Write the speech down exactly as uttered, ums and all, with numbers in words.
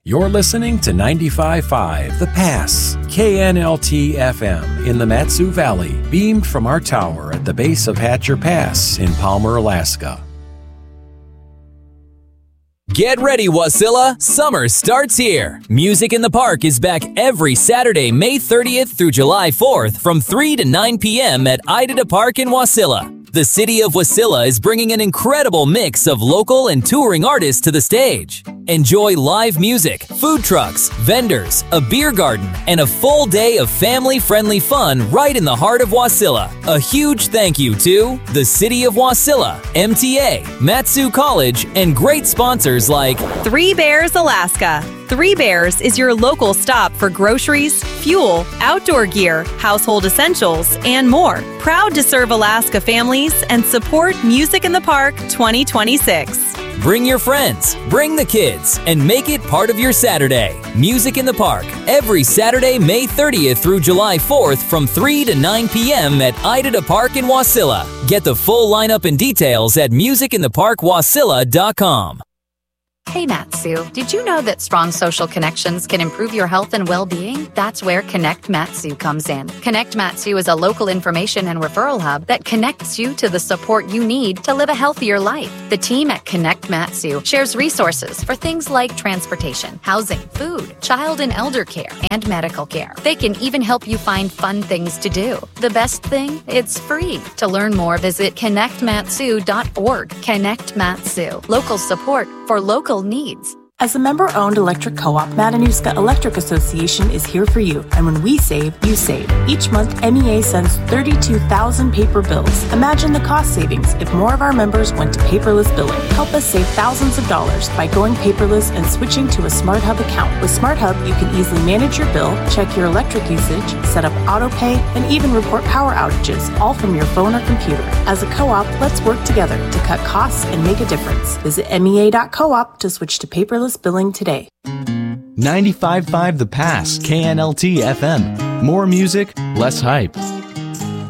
You're listening to ninety-five point five The Pass, K N L T F M in the Mat-Su Valley, beamed from our tower at the base of Hatcher Pass in Palmer, Alaska. Get ready, Wasilla! Summer starts here. Music in the Park is back every Saturday, May thirtieth through July fourth from three to nine p.m. at Idita Park in Wasilla. The city of Wasilla is bringing an incredible mix of local and touring artists to the stage. Enjoy live music, food trucks, vendors, a beer garden, and a full day of family-friendly fun right in the heart of Wasilla. A huge thank you to the City of Wasilla, M T A, Mat-Su College, and great sponsors like Three Bears Alaska. Three Bears is your local stop for groceries, fuel, outdoor gear, household essentials, and more. Proud to serve Alaska families and support Music in the Park twenty twenty-six. Bring your friends, bring the kids, and make it part of your Saturday. Music in the Park, every Saturday, May thirtieth through July fourth from three to nine p.m. at Idita Park in Wasilla. Get the full lineup and details at music in the park wasilla dot com. Hey Mat-Su, did you know that strong social connections can improve your health and well-being? That's where Connect Mat-Su comes in. Connect Mat-Su is a local information and referral hub that connects you to the support you need to live a healthier life. The team at Connect Mat-Su shares resources for things like transportation, housing, food, child and elder care, and medical care. They can even help you find fun things to do. The best thing? It's free. To learn more, visit connect matsu dot org. Connect Mat-Su. Local support for local needs. As a member-owned electric co-op, Matanuska Electric Association is here for you. And when we save, you save. Each month, M E A sends thirty-two thousand paper bills. Imagine the cost savings if more of our members went to paperless billing. Help us save thousands of dollars by going paperless and switching to a SmartHub account. With SmartHub, you can easily manage your bill, check your electric usage, set up auto pay, and even report power outages, all from your phone or computer. As a co-op, let's work together to cut costs and make a difference. Visit M E A dot coop to switch to paperless billing today. ninety-five point five The Pass, K N L T F M. More music, less hype.